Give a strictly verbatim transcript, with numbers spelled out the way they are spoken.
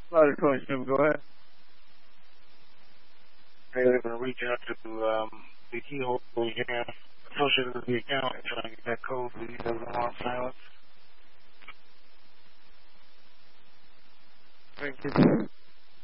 Hello, Tony Snoop, go ahead. Hey, they're going to reach out to um, the keyhole you have associated with the account and try to get that code for you doesn't want silence. Thank you.